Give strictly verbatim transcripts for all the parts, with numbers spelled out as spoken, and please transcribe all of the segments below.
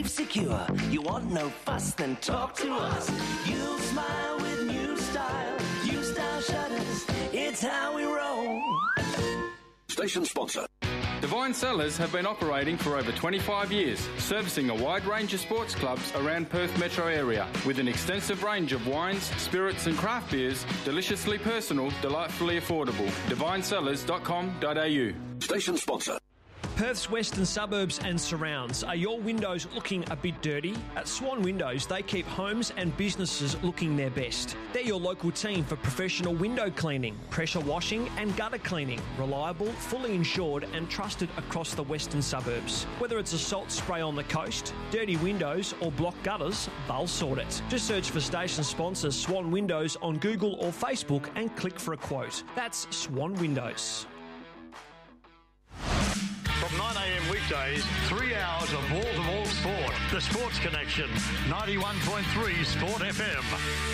Secure. You want no fuss, then talk to us. You'll smile with new style. New style shutters. It's how we roll. Station sponsor. Divine Cellars have been operating for over twenty-five years, servicing a wide range of sports clubs around Perth metro area with an extensive range of wines, spirits and craft beers, deliciously personal, delightfully affordable. divine cellars dot com dot a u. Station sponsor. Perth's western suburbs and surrounds. Are your windows looking a bit dirty? At Swan Windows, they keep homes and businesses looking their best. They're your local team for professional window cleaning, pressure washing and gutter cleaning. Reliable, fully insured and trusted across the western suburbs. Whether it's a salt spray on the coast, dirty windows or blocked gutters, they'll sort it. Just search for station sponsor Swan Windows on Google or Facebook and click for a quote. That's Swan Windows. From nine a.m. weekdays, three hours of wall-to-wall sport. The Sports Connection, ninety-one point three Sport F M.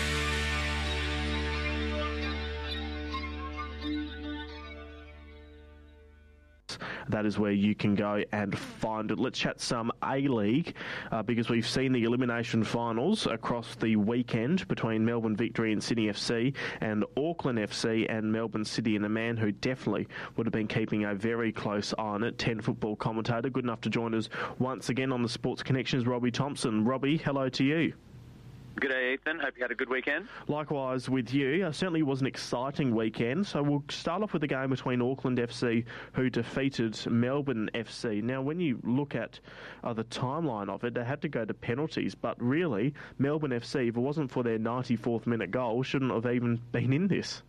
That is where you can go and find it. Let's chat some A-League uh, because we've seen the elimination finals across the weekend between Melbourne Victory and Sydney F C and Auckland F C and Melbourne City, and a man who definitely would have been keeping a very close eye on it, ten football commentator, good enough to join us once again on the Sports Connections, Robbie Thompson. Robbie, hello to you. Good day, Ethan. Hope you had a good weekend. Likewise with you. Uh, certainly was an exciting weekend. So we'll start off with the game between Auckland F C, who defeated Melbourne F C. Now, when you look at uh, the timeline of it, they had to go to penalties. But really, Melbourne F C, if it wasn't for their ninety-fourth minute goal, shouldn't have even been in this.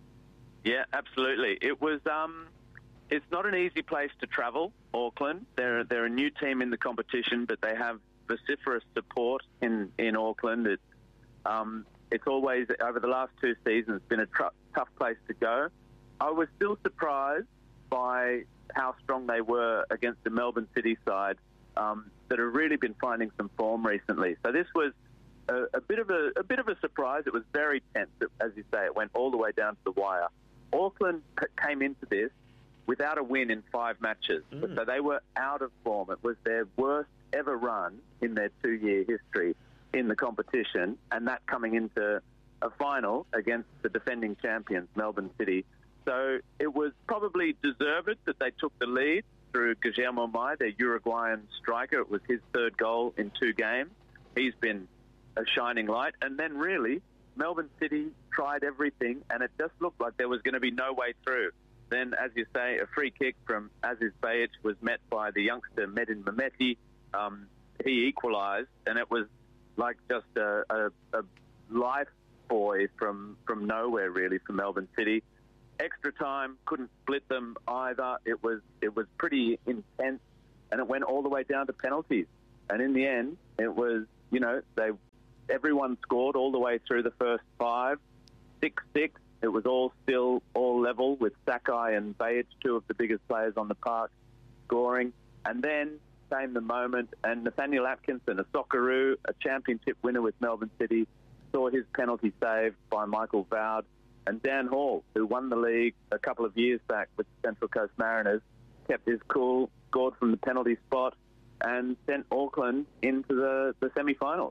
Yeah, absolutely. It was. Um, it's not an easy place to travel, Auckland. They're they're a new team in the competition, but they have vociferous support in, in Auckland. It's, um, it's always, over the last two seasons, been a tr- tough place to go. I was still surprised by how strong they were against the Melbourne City side um, that have really been finding some form recently. So this was a, a bit of a, a bit of a surprise. It was very tense, as you say. It went all the way down to the wire. Auckland p- came into this without a win in five matches. Mm. So they were out of form. It was their worst ever run in their two-year history in the competition, and that coming into a final against the defending champions, Melbourne City. So it was probably deserved that they took the lead through Guillermo Mai, their Uruguayan striker. It was his third goal in two games. He's been a shining light. And then really, Melbourne City tried everything, and it just looked like there was going to be no way through. Then, as you say, a free kick from Aziz Bayic was met by the youngster Medin Mehmeti. Um, he equalised, and it was like just a, a, a life buoy from, from nowhere, really, for Melbourne City. Extra time, couldn't split them either. It was it was pretty intense, and it went all the way down to penalties. And in the end, it was, you know, they everyone scored all the way through the first five, six six. It was all still, all level, with Sakai and Bayic, two of the biggest players on the park, scoring. And then came the moment, and Nathaniel Atkinson, a Socceroo, a championship winner with Melbourne City, saw his penalty saved by Michael Vowd. And Dan Hall, who won the league a couple of years back with the Central Coast Mariners, kept his cool, scored from the penalty spot, and sent Auckland into the, the semi-finals.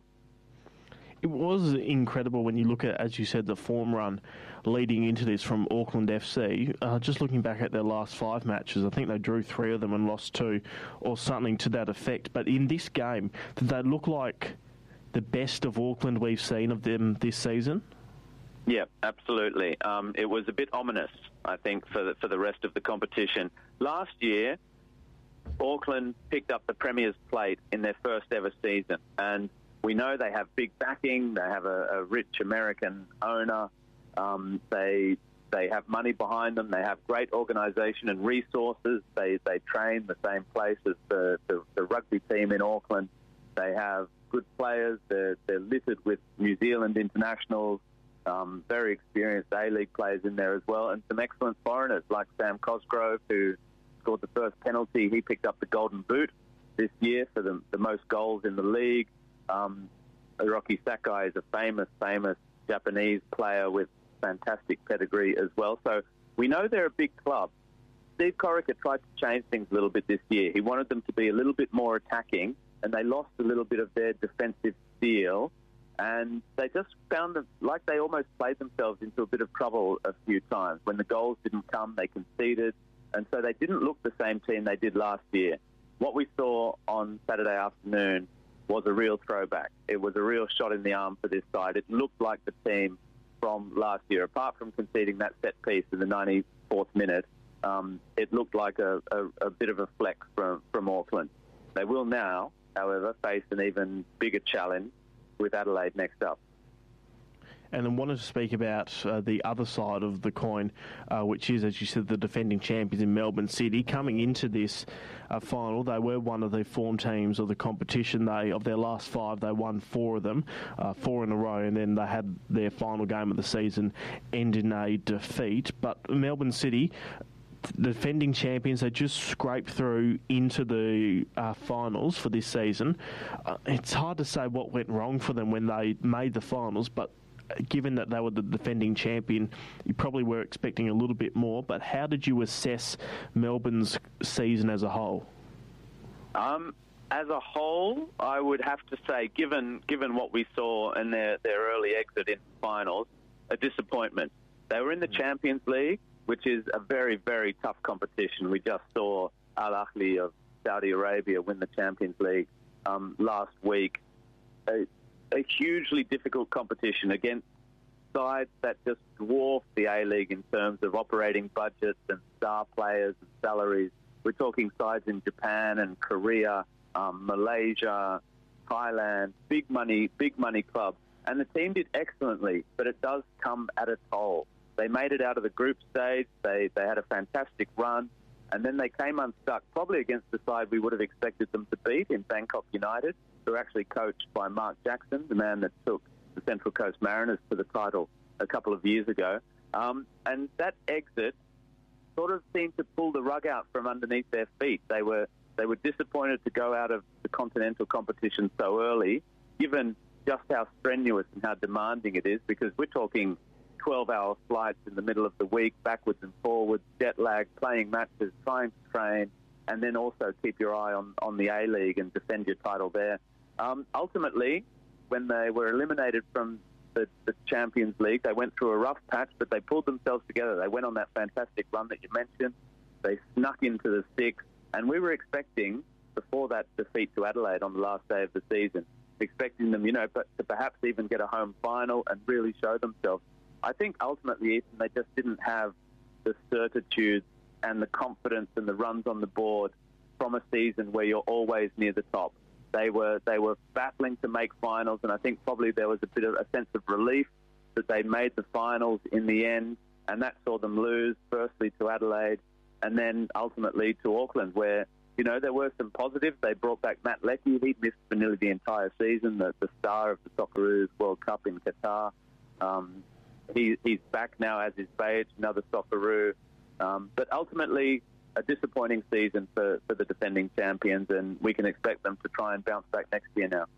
It was incredible when you look at, as you said, the form run leading into this from Auckland F C. Uh, just looking back at their last five matches, I think they drew three of them and lost two, or something to that effect. But in this game, did they look like the best of Auckland we've seen of them this season? Yeah, absolutely. Um, it was a bit ominous, I think, for the, for the rest of the competition. Last year, Auckland picked up the Premier's plate in their first ever season, and we know they have big backing. They have a, a rich American owner. Um, they they have money behind them. They have great organisation and resources. They they train the same place as the, the, the rugby team in Auckland. They have good players. They're, they're littered with New Zealand internationals, um, very experienced A-League players in there as well, and some excellent foreigners like Sam Cosgrove, who scored the first penalty. He picked up the Golden Boot this year for the, the most goals in the league. Um, Hiroki Sakai is a famous, famous Japanese player with fantastic pedigree as well. So we know they're a big club. Steve Corica tried to change things a little bit this year. He wanted them to be a little bit more attacking and they lost a little bit of their defensive steel, and they just found them like they almost played themselves into a bit of trouble a few times. When the goals didn't come, they conceded, and so they didn't look the same team they did last year. What we saw on Saturday afternoon was a real throwback. It was a real shot in the arm for this side. It looked like the team from last year. Apart from conceding that set piece in the ninety-fourth minute, um, it looked like a, a, a bit of a flex from, from Auckland. They will now, however, face an even bigger challenge with Adelaide next up. And I wanted to speak about uh, the other side of the coin, uh, which is, as you said, the defending champions in Melbourne City. Coming into this uh, final, they were one of the form teams of the competition. They of their last five, they won four of them, uh, four in a row, and then they had their final game of the season end in a defeat. But Melbourne City, the defending champions, they just scraped through into the uh, finals for this season. Uh, it's hard to say what went wrong for them when they made the finals, but given that they were the defending champion, you probably were expecting a little bit more. But how did you assess Melbourne's season as a whole? Um, as a whole, I would have to say, given given what we saw in their, their early exit in finals, a disappointment. They were in the Champions League, which is a very, very tough competition. We just saw Al Ahly of Saudi Arabia win the Champions League um, last week. Uh, A hugely difficult competition against sides that just dwarf the A-League in terms of operating budgets and star players and salaries. We're talking sides in Japan and Korea, um, Malaysia, Thailand, big money, big money clubs. And the team did excellently, but it does come at a toll. They made it out of the group stage. They, they had a fantastic run. And then they came unstuck, probably against the side we would have expected them to beat in Bangkok United, who are actually coached by Mark Jackson, the man that took the Central Coast Mariners to the title a couple of years ago. Um, and that exit sort of seemed to pull the rug out from underneath their feet. They were they were disappointed to go out of the continental competition so early, given just how strenuous and how demanding it is, because we're talking twelve-hour flights in the middle of the week, backwards and forwards, jet lag, playing matches, trying to train, and then also keep your eye on, on the A-League and defend your title there. Um, ultimately, when they were eliminated from the, the Champions League, they went through a rough patch, but they pulled themselves together. They went on that fantastic run that you mentioned. They snuck into the six, and we were expecting, before that defeat to Adelaide on the last day of the season, expecting them, you know, to perhaps even get a home final and really show themselves. I think ultimately, Ethan, they just didn't have the certitude and the confidence and the runs on the board from a season where you're always near the top. They were they were battling to make finals, and I think probably there was a bit of a sense of relief that they made the finals in the end, and that saw them lose, firstly to Adelaide, and then ultimately to Auckland, where, you know, there were some positives. They brought back Matt Leckie. He'd missed for nearly the entire season, the, the star of the Socceroos World Cup in Qatar. Um, he, he's back now, as is Beige, another Socceroo. Um, but ultimately, a disappointing season for, for the defending champions, and we can expect them to try and bounce back next year now.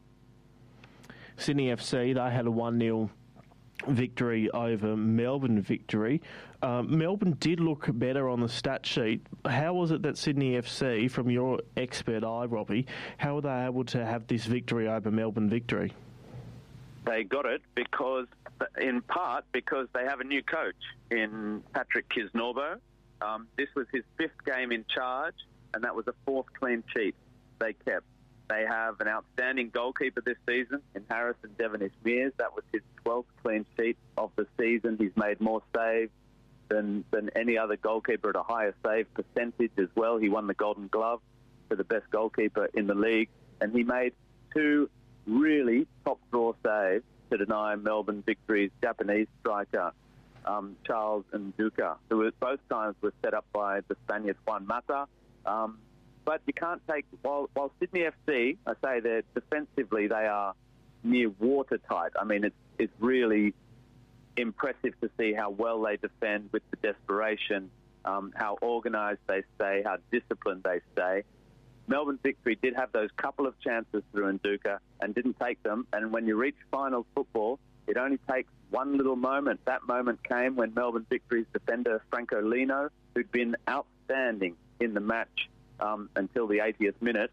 Sydney F C, they had a one nil victory over Melbourne victory. Um, Melbourne did look better on the stat sheet. How was it that Sydney F C, from your expert eye, Robbie, how were they able to have this victory over Melbourne victory? They got it because, in part, because they have a new coach in Patrick Kisnorbo. Um, this was his fifth game in charge, and that was a fourth clean sheet they kept. They have an outstanding goalkeeper this season in Harrison Devonish-Mears. That was his twelfth clean sheet of the season. He's made more saves than, than any other goalkeeper at a higher save percentage as well. He won the Golden Glove for the best goalkeeper in the league, and he made two really top-draw saves to deny Melbourne victories. Japanese striker um, Charles Nduka, who was, both times was set up by the Spaniard Juan Mata. Um, but you can't take, while, while Sydney F C, I say they're defensively, they are near watertight. I mean, it's, it's really impressive to see how well they defend with the desperation, um, how organised they stay, how disciplined they stay. Melbourne victory did have those couple of chances through Nduka and didn't take them. And when you reach finals football, it only takes one little moment. That moment came when Melbourne victory's defender Franco Lino, who'd been outstanding in the match um, until the eightieth minute,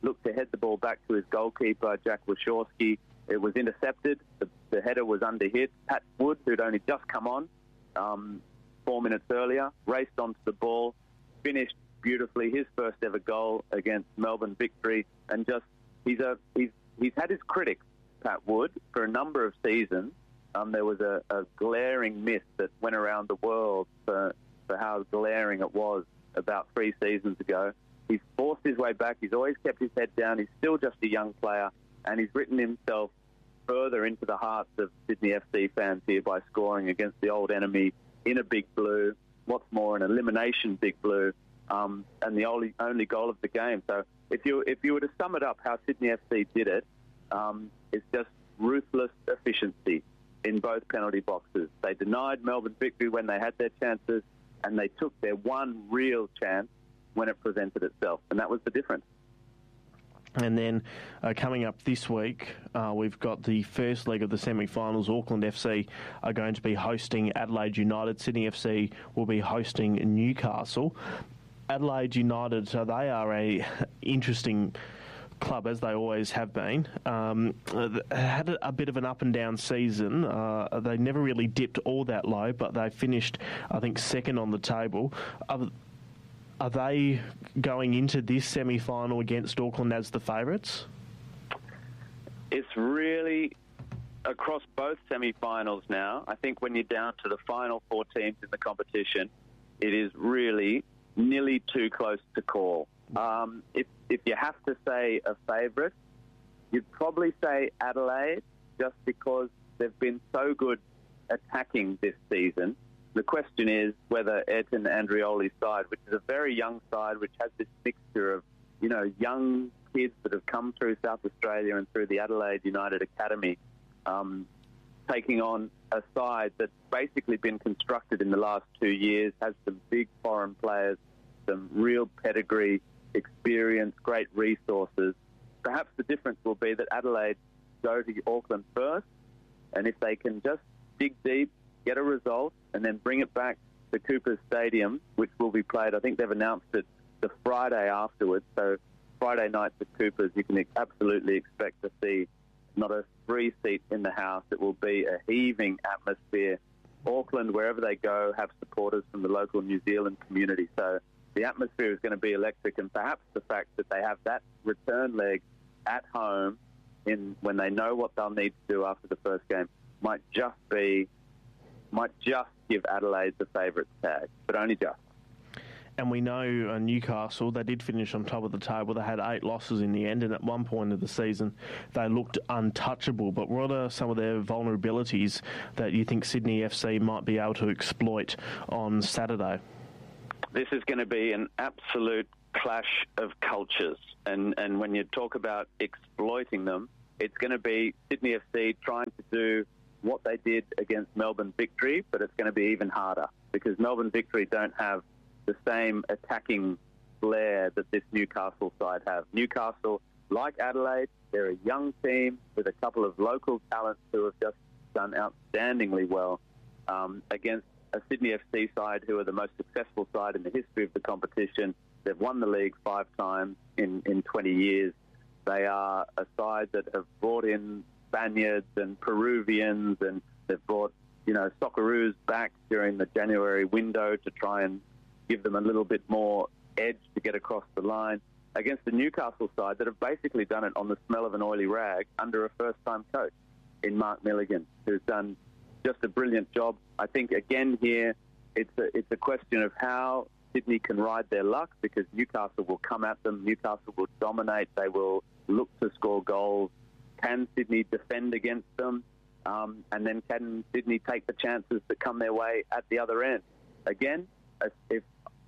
looked to head the ball back to his goalkeeper, Jack Wachowski. It was intercepted. The, the header was under hit. Pat Wood, who'd only just come on um, four minutes earlier, raced onto the ball, finished beautifully, his first ever goal against Melbourne Victory. And just, he's a he's he's had his critics, Pat Wood, for a number of seasons. Um, there was a, a glaring myth that went around the world for, for how glaring it was about three seasons ago. He's forced his way back. He's always kept his head down. He's still just a young player. And he's written himself further into the hearts of Sydney F C fans here by scoring against the old enemy in a Big Blue. What's more, an elimination Big Blue, um, and the only only goal of the game. So if you if you were to sum it up, how Sydney F C did it, um, it's just ruthless efficiency in both penalty boxes. They denied Melbourne Victory when they had their chances, and they took their one real chance when it presented itself, and that was the difference. And then uh, coming up this week, uh, we've got the first leg of the semi-finals. Auckland F C are going to be hosting Adelaide United. Sydney F C will be hosting Newcastle. Adelaide United, so they are a interesting club, as they always have been. Um, had a, a bit of an up and down season. Uh, they never really dipped all that low, but they finished, I think, second on the table. Uh, Are they going into this semi-final against Auckland as the favourites? It's really across both semi-finals now. I think when you're down to the final four teams in the competition, it is really nearly too close to call. Um, if, if you have to say a favourite, you'd probably say Adelaide, just because they've been so good attacking this season. The question is whether Ayrton Andrioli's side, which is a very young side, which has this mixture of, you know, young kids that have come through South Australia and through the Adelaide United Academy, um, taking on a side that's basically been constructed in the last two years, has some big foreign players, some real pedigree, experience, great resources. Perhaps the difference will be that Adelaide go to Auckland first, and if they can just dig deep, get a result, and then bring it back to Coopers Stadium, which will be played, I think they've announced it, the Friday afterwards. So Friday night at Coopers, you can absolutely expect to see not a free seat in the house. It will be a heaving atmosphere. Auckland, wherever they go, have supporters from the local New Zealand community. So the atmosphere is going to be electric, and perhaps the fact that they have that return leg at home in when they know what they'll need to do after the first game might just be might just give Adelaide the favourite tag, but only just. And we know uh, Newcastle, they did finish on top of the table. They had eight losses in the end, and at one point of the season, they looked untouchable. But what are some of their vulnerabilities that you think Sydney F C might be able to exploit on Saturday? This is going to be an absolute clash of cultures. And, and when you talk about exploiting them, it's going to be Sydney F C trying to do what they did against Melbourne Victory, but it's going to be even harder because Melbourne Victory don't have the same attacking flair that this Newcastle side have. Newcastle, like Adelaide, they're a young team with a couple of local talents who have just done outstandingly well um, against a Sydney F C side who are the most successful side in the history of the competition. They've won the league five times in, in twenty years. They are a side that have brought in Spaniards and Peruvians, and they've brought, you know, Socceroos back during the January window to try and give them a little bit more edge to get across the line against the Newcastle side that have basically done it on the smell of an oily rag under a first-time coach in Mark Milligan, who's done just a brilliant job. I think, again, here, it's a, it's a question of how Sydney can ride their luck, because Newcastle will come at them. Newcastle will dominate. They will look to score goals. Can Sydney defend against them? Um, and then can Sydney take the chances that come their way at the other end? Again, if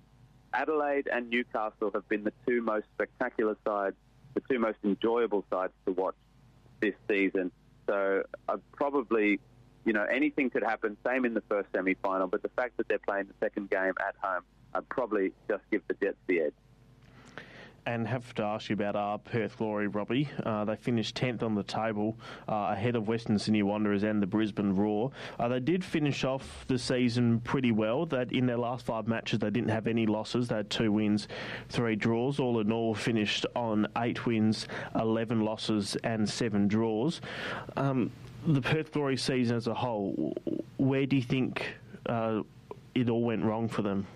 Adelaide and Newcastle have been the two most spectacular sides, the two most enjoyable sides to watch this season. So I'd probably, you know, anything could happen, same in the first semi-final, but the fact that they're playing the second game at home, I'd probably just give the Jets the edge. and have to ask you about our Perth Glory, Robbie. Uh, they finished tenth on the table, uh, ahead of Western Sydney Wanderers and the Brisbane Roar. Uh, they did finish off the season pretty well. That in their last five matches, they didn't have any losses. They had two wins, three draws. All in all, finished on eight wins, eleven losses, and seven draws. Um, the Perth Glory season as a whole, where do you think uh, it all went wrong for them?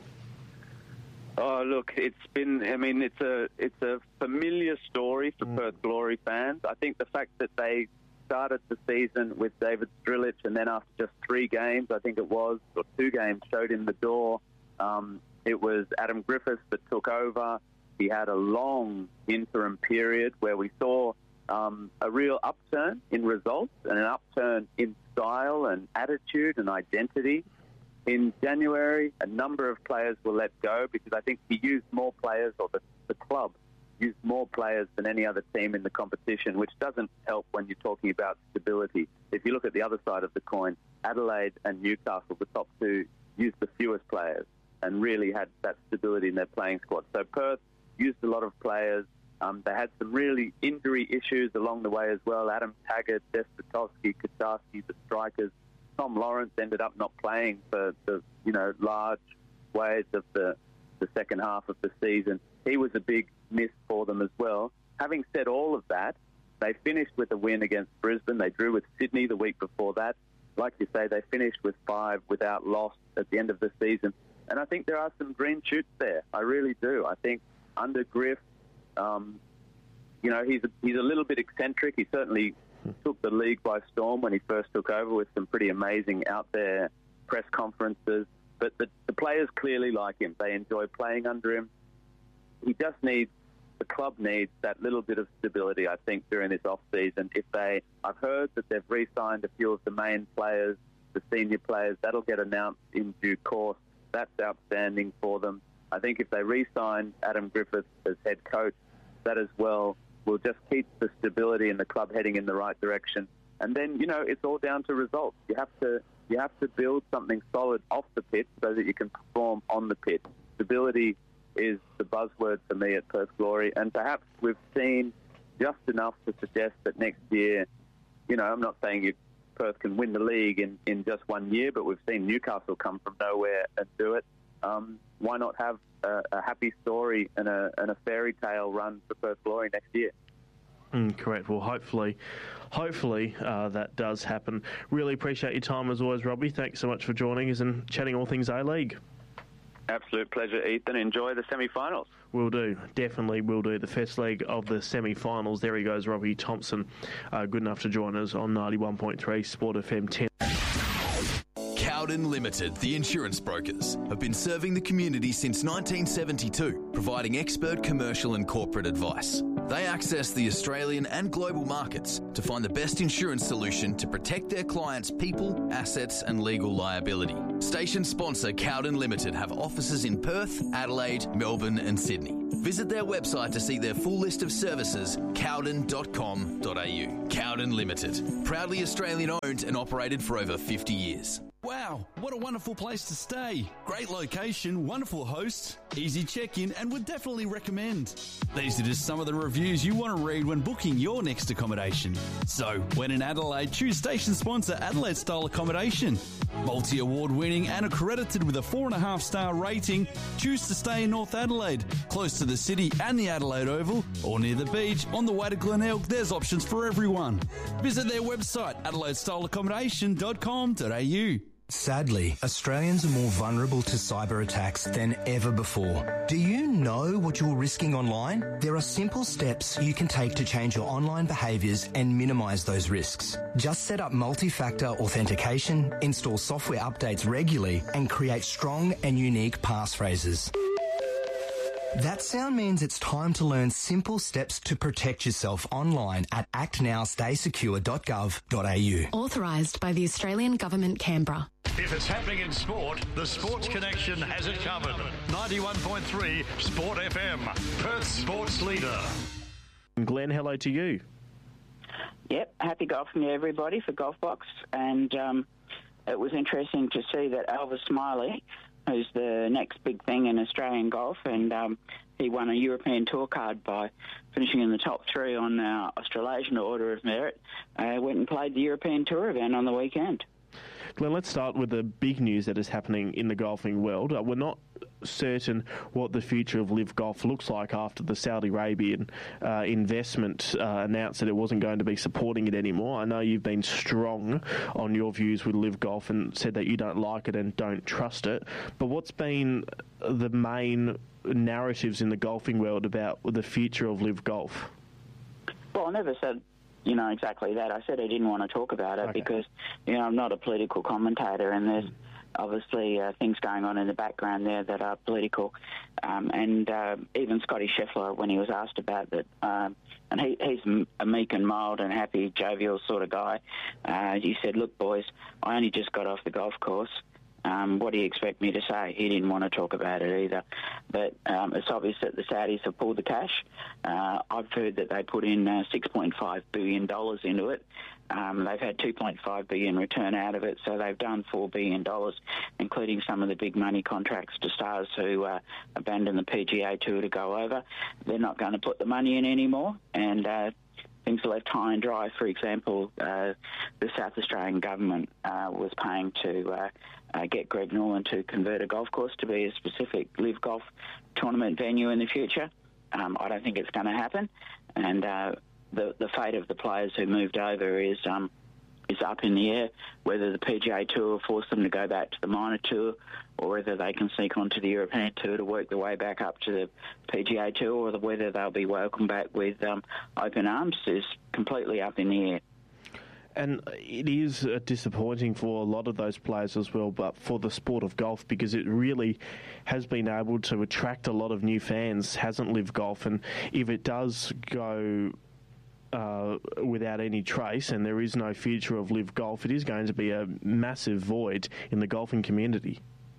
Oh, look, it's been, I mean, it's a it's a familiar story for mm. Perth Glory fans. I think the fact that they started the season with David Strilich and then after just three games, I think it was, or two games, showed him the door. Um, it was Adam Griffiths that took over. He had a long interim period where we saw um, a real upturn in results and an upturn in style and attitude and identity. In January, a number of players were let go because I think he used more players, or the, the club used more players than any other team in the competition, which doesn't help when you're talking about stability. If you look at the other side of the coin, Adelaide and Newcastle, the top two, used the fewest players and really had that stability in their playing squad. So Perth used a lot of players. Um, they had some really injury issues along the way as well. Adam Taggart, Despotovsky, Kacharski, the strikers. Tom Lawrence ended up not playing for the, you know, large waves of the, the second half of the season. He was a big miss for them as well. Having said all of that, they finished with a win against Brisbane. They drew with Sydney the week before that. Like you say, they finished with five without loss at the end of the season. And I think there are some green shoots there. I really do. I think under Griff, um, you know, he's a, he's a little bit eccentric. He certainly took the league by storm when he first took over with some pretty amazing out there press conferences. But the, the players clearly like him. They enjoy playing under him. He just needs, the club needs that little bit of stability, I think, during this off-season. If they, I've heard that they've re-signed a few of the main players, the senior players. That'll get announced in due course. That's outstanding for them. I think if they re-sign Adam Griffiths as head coach, that as well will just keep the stability in the club heading in the right direction. And then, you know, it's all down to results. You have to you have to build something solid off the pitch so that you can perform on the pitch. Stability is the buzzword for me at Perth Glory, and perhaps we've seen just enough to suggest that next year, you know, I'm not saying you, Perth can win the league in, in just one year, but we've seen Newcastle come from nowhere and do it. Um, why not have a, a happy story and a, and a fairy tale run for Perth Glory next year? Mm, correct. Well, hopefully, hopefully uh, that does happen. Really appreciate your time as always, Robbie. Thanks so much for joining us and chatting all things A-League. Absolute pleasure, Ethan. Enjoy the semi-finals. Will do. Definitely will do. The first leg of the semi-finals. There he goes, Robbie Thompson. Uh, good enough to join us on ninety-one point three Sport F M ten. Cowden Limited, the insurance brokers, have been serving the community since nineteen seventy-two, providing expert commercial and corporate advice. They access the Australian and global markets to find the best insurance solution to protect their clients' people, assets and legal liability. Station sponsor Cowden Limited have offices in Perth, Adelaide, Melbourne and Sydney. Visit their website to see their full list of services, cowden dot com dot a u. Cowden Limited, proudly Australian owned and operated for over fifty years. Wow, what a wonderful place to stay. Great location, wonderful hosts, easy check-in, and would definitely recommend. These are just some of the reviews you want to read when booking your next accommodation. So, when in Adelaide, choose station sponsor Adelaide Style Accommodation. Multi-award winning and accredited with a four and a half star rating, choose to stay in North Adelaide, close to the city and the Adelaide Oval, or near the beach on the way to Glenelg. There's options for everyone. Visit their website, adelaide style accommodation dot com dot a u. Sadly, Australians are more vulnerable to cyber attacks than ever before. Do you know what you're risking online? There are simple steps you can take to change your online behaviours and minimise those risks. Just set up multi-factor authentication, install software updates regularly, and create strong and unique passphrases. That sound means it's time to learn simple steps to protect yourself online at act now stay secure dot gov dot a u. Authorised by the Australian Government, Canberra. If it's happening in sport, the Sports Connection has it covered. ninety-one point three Sport F M, Perth sports leader. Glenn, hello to you. Yep, happy golfing to everybody for Golf Box. And um, it was interesting to see that Elvis Smiley, who's the next big thing in Australian golf, and um, he won a European Tour card by finishing in the top three on our Australasian Order of Merit. Uh, went and played the European Tour event on the weekend. Glenn, let's start with the big news that is happening in the golfing world. Uh, we're not certain what the future of Live Golf looks like after the Saudi Arabian uh, investment uh, announced that it wasn't going to be supporting it anymore. I know you've been strong on your views with Live Golf and said that you don't like it and don't trust it. But what's been the main narratives in the golfing world about the future of Live Golf? Well, I never said, you know, exactly that. I said I didn't want to talk about it okay. because, you know, I'm not a political commentator, and there's mm. obviously uh, things going on in the background there that are political. Um, and uh, even Scotty Scheffler, when he was asked about that, um, and he, he's a meek and mild and happy, jovial sort of guy, uh, he said, look, boys, I only just got off the golf course. Um, what do you expect me to say? He didn't want to talk about it either. But um, it's obvious that the Saudis have pulled the cash. Uh, I've heard that they put in uh, six point five billion dollars into it. Um, they've had two point five billion dollars return out of it, so they've done four billion dollars, including some of the big money contracts to stars who uh, abandoned the P G A Tour to go over. They're not going to put the money in anymore, and uh, things are left high and dry. For example, uh, the South Australian government uh, was paying to uh, uh, get Greg Norland to convert a golf course to be a specific Live Golf tournament venue in the future. Um, I don't think it's going to happen, and uh, the the fate of the players who moved over is um, is up in the air. Whether the P G A Tour will force them to go back to the minor tour, or whether they can sneak onto the European Tour to work their way back up to the P G A Tour, or whether they'll be welcomed back with um, open arms, is completely up in the air. And it is uh, disappointing for a lot of those players as well, but for the sport of golf, because it really has been able to attract a lot of new fans, hasn't Live Golf, and if it does go uh, without any trace and there is no future of Live Golf, it is going to be a massive void in the golfing community.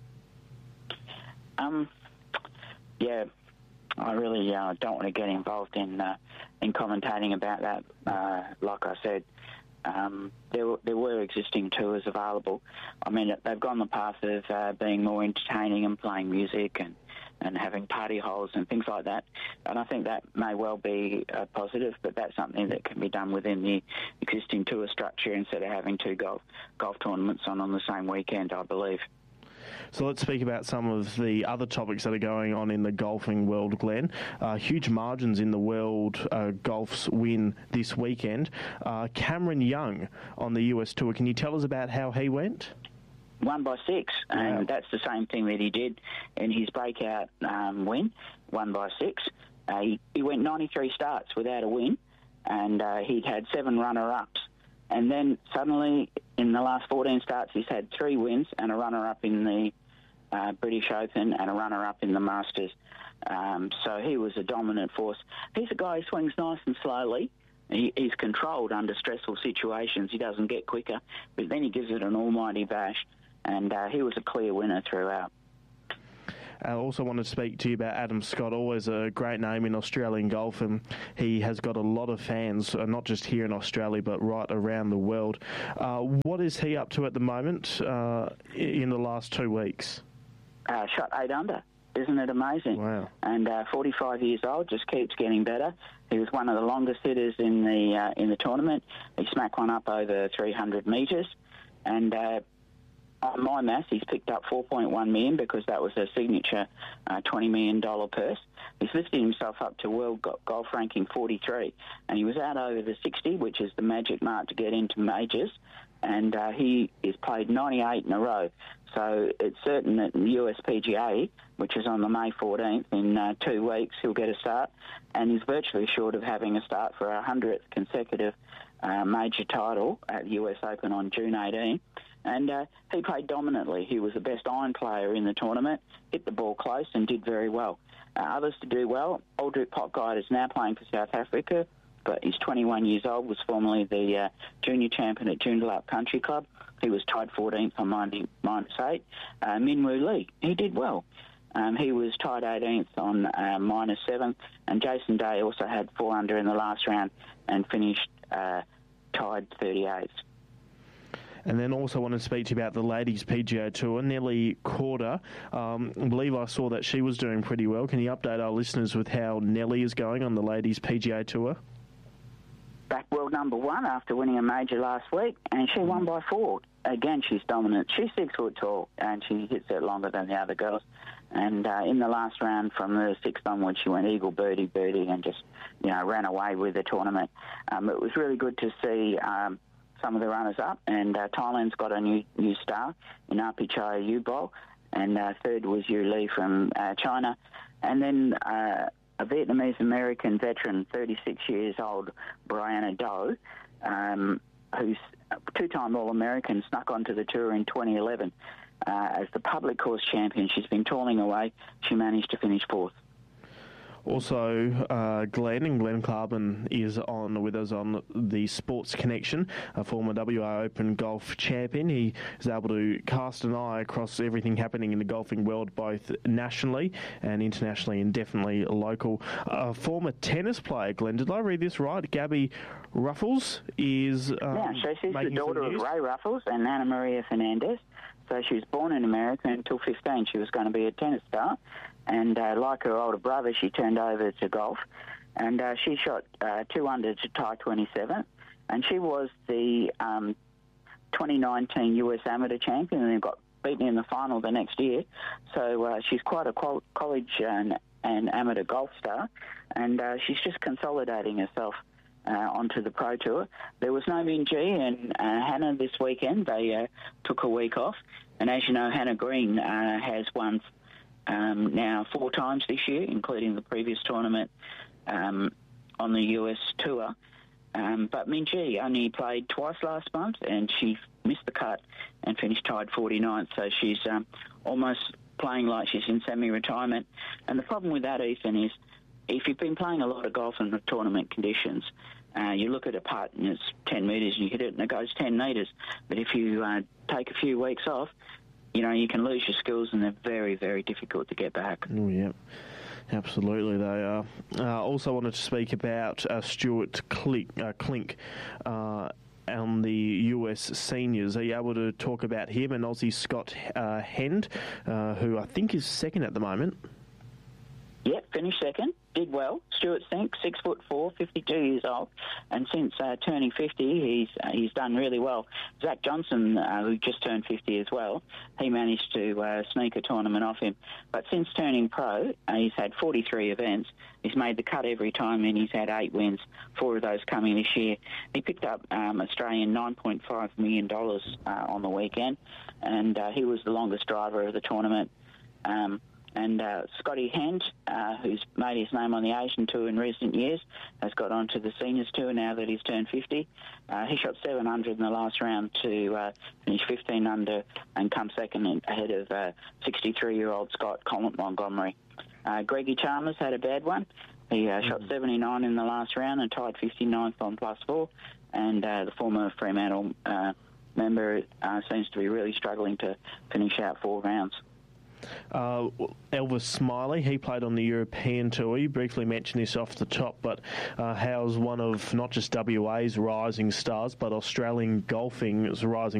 Um, yeah, I really uh, don't want to get involved in uh, in commentating about that. Uh, like I said, um, there there were existing tours available. I mean, they've gone the path of uh, being more entertaining and playing music and, and having party holes and things like that. And I think that may well be uh, positive, but that's something that can be done within the existing tour structure instead of having two golf golf tournaments on on the same weekend, I believe. So let's speak about some of the other topics that are going on in the golfing world, Glenn. Uh, huge margins in the world uh, golf's win this weekend. Uh, Cameron Young on the U S Tour. Can you tell us about how he went? Won by six, and wow. That's the same thing that he did in his breakout um, win, won by six. Uh, he, he went ninety-three starts without a win, and uh, he'd had seven runner-ups. And then suddenly, in the last fourteen starts, he's had three wins and a runner-up in the uh, British Open and a runner-up in the Masters. Um, so he was a dominant force. He's a guy who swings nice and slowly. He, he's controlled under stressful situations. He doesn't get quicker, but then he gives it an almighty bash. And uh, he was a clear winner throughout. I also want to speak to you about Adam Scott, always a great name in Australian golf, and he has got a lot of fans, uh, not just here in Australia, but right around the world. Uh, what is he up to at the moment uh, in the last two weeks? Uh, shot eight under. Isn't it amazing? Wow. And uh, forty-five years old, just keeps getting better. He was one of the longest hitters in the uh, in the tournament. He smacked one up over three hundred metres, and uh, on my maths, he's picked up four point one million dollars because that was a signature uh, twenty million dollars purse. He's lifted himself up to world golf ranking forty-three, and he was out over the sixty, which is the magic mark to get into majors, and uh, he is played ninety-eight in a row. So it's certain that in the U S P G A, which is on the May fourteenth, in uh, two weeks, he'll get a start, and he's virtually short of having a start for a hundredth consecutive uh, major title at the U S Open on June eighteenth. And uh, he played dominantly. He was the best iron player in the tournament, hit the ball close and did very well. Uh, others to do well, Aldrich Potgieter is now playing for South Africa, but he's twenty-one years old, was formerly the uh, junior champion at Joondalup Country Club. He was tied fourteenth on minus eight. Uh, Min Woo Lee, he did well. Um, he was tied eighteenth on uh, minus seven, and Jason Day also had four under in the last round and finished uh, tied thirty-eighth. And then also wanted to speak to you about the Ladies P G A Tour. Nelly Corder, um, I believe I saw that she was doing pretty well. Can you update our listeners with how Nelly is going on the Ladies P G A Tour? Back world number one after winning a major last week, and she won by four. Again, she's dominant. She's six foot tall, and she hits it longer than the other girls. And uh, in the last round, from the sixth onwards, she went eagle, birdie, birdie, and just, you know, ran away with the tournament. Um, it was really good to see um, some of the runners-up, and uh, Thailand's got a new new star in Apichaya Yubol, and uh, third was Yu Li from uh, China. And then uh, a Vietnamese-American veteran, thirty-six years old, Brianna Do, um, who's a two-time All-American, snuck onto the tour in twenty eleven. Uh, as the public course champion, she's been toiling away. She managed to finish fourth. Also, uh, Glenn, and Glenn Clarban is on with us on the Sports Connection, a former W A Open golf champion. He is able to cast an eye across everything happening in the golfing world, both nationally and internationally, and definitely local. A former tennis player, Glenn, did I read this right? Gabby Ruffles is um, yeah, so she's the daughter of Ray Ruffles and Anna Maria Fernandez. So she was born in America. Until fifteen, she was going to be a tennis star. And uh, like her older brother, she turned over to golf. And uh, she shot uh, two under to tie twenty-seventh. And she was the um, twenty nineteen U S Amateur champion and then got beaten in the final the next year. So uh, she's quite a qual- college and, and amateur golf star. And uh, she's just consolidating herself uh, onto the Pro Tour. There was no Minjee and uh, Hannah this weekend. They uh, took a week off. And as you know, Hannah Green uh, has won Um, now four times this year, including the previous tournament um, on the U S tour. Um, but Minjee only played twice last month, and she missed the cut and finished tied forty-ninth. So she's um, almost playing like she's in semi-retirement. And the problem with that, Ethan, is if you've been playing a lot of golf in the tournament conditions, uh, you look at a putt and it's ten metres and you hit it and it goes ten metres. But if you uh, take a few weeks off, you know, you can lose your skills and they're very, very difficult to get back. Oh, yeah. Absolutely, they are. Uh, also wanted to speak about uh, Stuart Klink, uh, Klink uh, on the U S seniors. Are you able to talk about him and Aussie Scott uh, Hend, uh, who I think is second at the moment? Yep, finished second. Did well. Stuart Sink, six foot four, fifty-two years old, and since uh, turning fifty, he's uh, he's done really well. Zach Johnson, uh, who just turned fifty as well, he managed to uh, sneak a tournament off him. But since turning pro, uh, he's had forty-three events. He's made the cut every time, and he's had eight wins. Four of those coming this year. He picked up um, Australian nine point five million dollars uh, on the weekend, and uh, he was the longest driver of the tournament. Um, And uh, Scotty Hend, uh, who's made his name on the Asian Tour in recent years, has got onto the Seniors Tour now that he's turned fifty. Uh, he shot seven hundred in the last round to uh, finish fifteen under and come second ahead of uh, sixty-three-year-old Scott Colin Montgomery. Uh, Greggy Chalmers had a bad one. He uh, shot seventy-nine in the last round and tied fifty-ninth on plus four. And uh, the former Fremantle uh, member uh, seems to be really struggling to finish out four rounds. Uh, Elvis Smiley, he played on the European Tour. You briefly mentioned this off the top, but uh, how's one of not just W A's rising stars, but Australian golfing's rising